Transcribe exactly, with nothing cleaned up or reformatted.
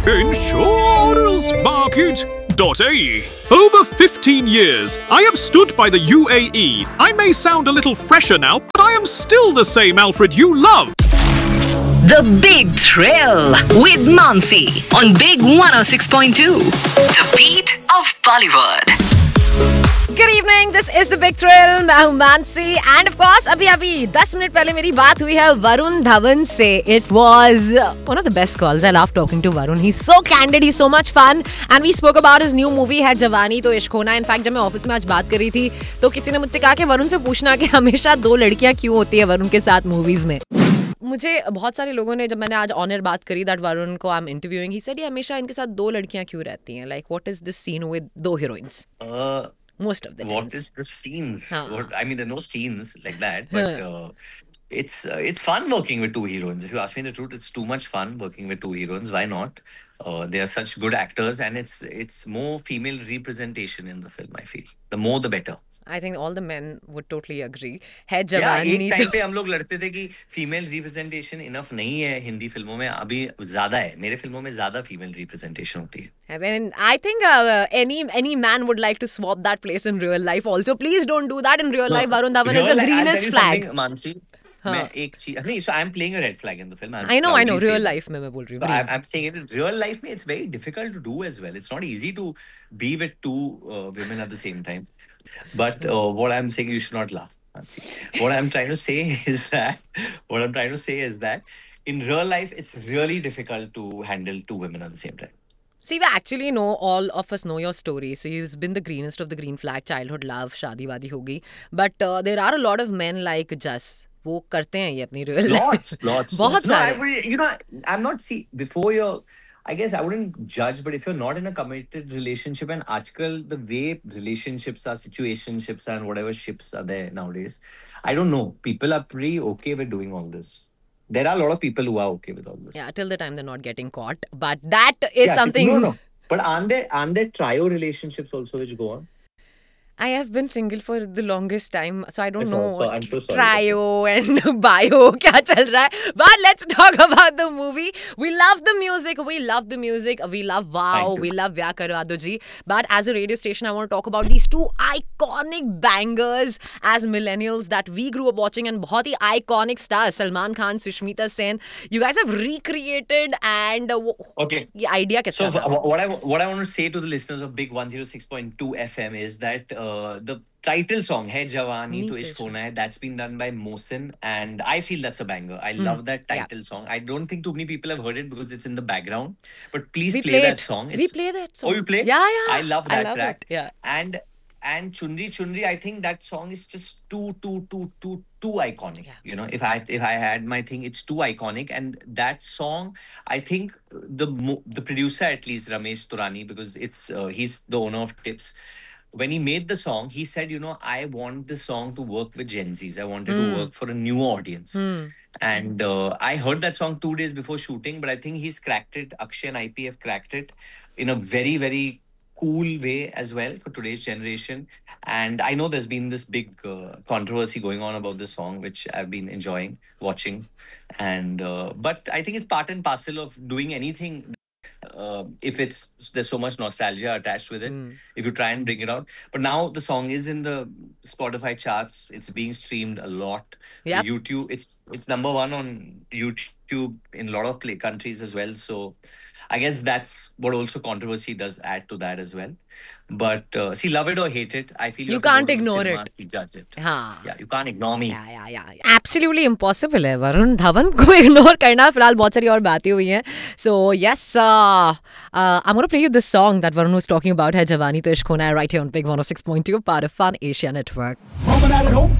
Insurance Market dot A E. Over fifteen years, I have stood by the U A E. I may sound a little fresher now, but I am still the same Alfred you love. The Big Thrill with Mansi on Big one oh six point two. The beat of Bollywood. Good evening, this is The Big Thrill. मैं हूँ Mansi and of course अभी अभी दस minute पहले मेरी बात हुई है वरुण धवन से. It was one of the best calls. I love talking to Varun. He's so candid, he's so much fun and we spoke about his new movie है जवानी तो इश्क होना. In fact जब मैं ऑफिस में आज बात कर रही थी तो किसी ने मुझसे कहा कि वरुण से पूछना कि हमेशा दो लड़कियां क्यों होती है वरुण के साथ मूवीज में. मुझे बहुत सारे लोगों ने जब मैंने आज ऑनर बात करी दैट वरुण को I am interviewing he said ये हमेशा इनके साथ दो लड़कियां क्यों रहती हैं. Like what is this seen with दो heroines most of the What times. is the scenes? Huh. What I mean, there are no scenes like that, but uh, it's uh, it's fun working with two heroines. If you ask me the truth, it's too much fun working with two heroines. Why not? Uh, they are such good actors, and it's it's more female representation in the film. I feel the more the better. I think all the men would totally agree. है Yeah, जवानी एक time तो पे हम लोग लड़ते थे कि फीमेल रिप्रेजेंटेशन इनफ नहीं है हिंदी फिल्मों में. अभी ज्यादा है. मेरे फिल्मों में ज्यादा फीमेल रिप्रेजेंटेशन होती है. I mean, I think uh, any any man would like to swap that place in real life also. Please don't do that in real life. Varun Dhawan is Real the life- I'll tell greenest you flag. something, Mansi. हाँ. मैं एक चीज नहीं, so I'm playing a red flag in the film. I'm I know, I know. proudly Real saying life में मैं बोल रही So हूँ. I'm, I'm saying it in real life, mein, it's very difficult to do as well. It's not easy to be with two uh, women at the same time. But uh, what I'm saying, you should not laugh, Nancy. What I'm trying to say is that, what I'm trying to say is that in real life, it's really difficult to handle two women at the same time. See, we actually know, all of us know your story. So you've been the greenest of the green flag, childhood love, शादी वादी होगी. But uh, there are a lot of men like Jas. वो करते हैं ये अपनी real life. Lots, lots. बहुत lots. No, I सारे. would, you know, I'm not, see, before you're, I guess I wouldn't judge, but if you're not in a committed relationship, and aajkal, the way relationships are, situationships are, and whatever ships are there nowadays, I don't know. People are pretty okay with doing all this. There are a lot of people who are okay with all this. Yeah, till the time they're not getting caught. But that is Yeah, something. No, no. But aren't there, aren't there trio relationships also which go on? I have been single for the longest time, so I don't I'm know so- so- what I'm so sorry. trio and bio क्या चल रहा है. But let's talk about the movie. We love the music. We love the music. We love Wow. Thank you. We love Vyah Karwa Do Ji. But as a radio station, I want to talk about these two iconic bangers as millennials that we grew up watching and बहुत ही iconic stars Salman Khan, Sushmita Sen. You guys have recreated and uh, wo- Okay. ये idea कैसे So आया? wh- what I what I want to say to the listeners of Big one oh six point two F M is that uh, the title song "Hai Jawani To Ishq Hona Hai" that's been done by Mohsin, and I feel that's a banger. I love that Yeah. title song. I don't think too many people have heard it because it's in the background, but please We play play that it. song. We play that song. Oh, you play? Yeah, yeah. I love I that love track. it. Yeah. And and Chunri Chunri, I think that song is just too too too too too iconic. Yeah. You know, if I if I had my thing, it's too iconic. And that song, I think the mo- the producer, at least Ramesh Turani, because it's uh, he's the owner of Tips. When he made the song, he said, you know, I want this song to work with Gen Zs. I wanted to work for a new audience. And uh, I heard that song two days before shooting, but I think he's cracked it. Akshay and I P have cracked it in a very, very cool way as well for today's generation. And I know there's been this big uh, controversy going on about the song, which I've been enjoying watching. And uh, but I think it's part and parcel of doing anything. Uh, if it's there's so much nostalgia attached with it, if you try and bring it out. But now the song is in the Spotify charts. It's being streamed a lot. Yep. YouTube. It's it's number one on YouTube in a lot of play countries as well. So I guess that's what also controversy does add to that as well. But uh, see, love it or hate it, I feel you, You have to go can't to the ignore cinemas it. to judge it. हाँ. Yeah, you can't ignore me. Yeah, yeah, yeah. Absolutely impossible है वरुण धवन को ignore करना. फिलहाल बहुत सारी और बातें हुई हैं. So yes, uh, uh, I'm going to play you this song that Varun was talking about. है जवानी तो इश्क होना है right here on Big one oh six point two, part of Fun Asia Network.